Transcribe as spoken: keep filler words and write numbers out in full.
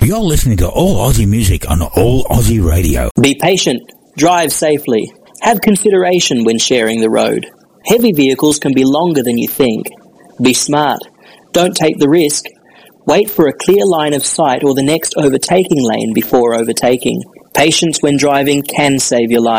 You're listening to All Aussie Music on All Aussie Radio. Be patient. Drive safely. Have consideration when sharing the road. Heavy vehicles can be longer than you think. Be smart. Don't take the risk. Wait for a clear line of sight or the next overtaking lane before overtaking. Patience when driving can save your life.